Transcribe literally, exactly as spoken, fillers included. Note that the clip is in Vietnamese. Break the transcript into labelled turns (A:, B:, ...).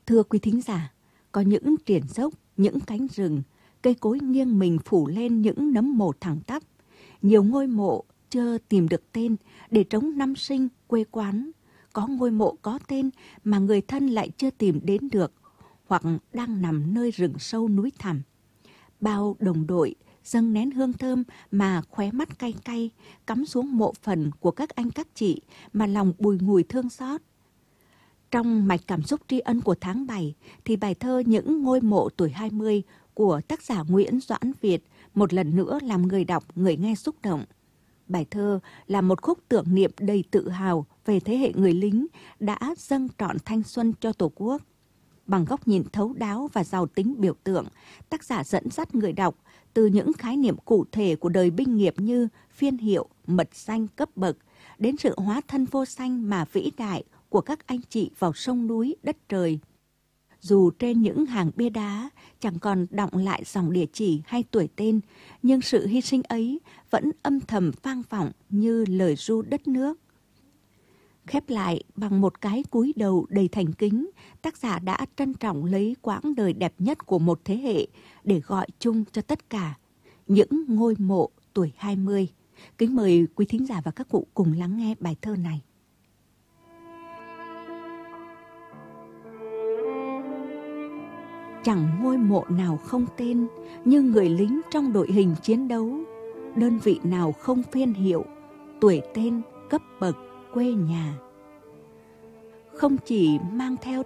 A: Thưa quý thính giả, có những triền dốc, những cánh rừng, cây cối nghiêng mình phủ lên những nấm mồ thẳng tắp. Nhiều ngôi mộ chưa tìm được tên để trống năm sinh, quê quán. Có ngôi mộ có tên mà người thân lại chưa tìm đến được, hoặc đang nằm nơi rừng sâu núi thẳm. Bao đồng đội dâng nén hương thơm mà khóe mắt cay cay, cắm xuống mộ phần của các anh các chị mà lòng bùi ngùi thương xót. Trong mạch cảm xúc tri ân của tháng bảy thì bài thơ Những ngôi mộ tuổi hai mươi của tác giả Nguyễn Doãn Việt một lần nữa làm người đọc, người nghe xúc động. Bài thơ là một khúc tưởng niệm đầy tự hào về thế hệ người lính đã dâng trọn thanh xuân cho Tổ quốc. Bằng góc nhìn thấu đáo và giàu tính biểu tượng, tác giả dẫn dắt người đọc từ những khái niệm cụ thể của đời binh nghiệp như phiên hiệu, mật danh, cấp bậc, đến sự hóa thân vô danh mà vĩ đại của các anh chị vào sông núi, đất trời. Dù trên những hàng bia đá chẳng còn đọng lại dòng địa chỉ hay tuổi tên, nhưng sự hy sinh ấy vẫn âm thầm vang vọng như lời ru đất nước. Khép lại bằng một cái cúi đầu đầy thành kính, tác giả đã trân trọng lấy quãng đời đẹp nhất của một thế hệ để gọi chung cho tất cả những ngôi mộ tuổi hai mươi. Kính mời quý thính giả và các cụ cùng lắng nghe bài thơ này. Chẳng ngôi mộ nào không tên như người lính trong đội hình chiến đấu, đơn vị nào không phiên hiệu, tuổi tên, cấp bậc, quê nhà. Không chỉ mang theo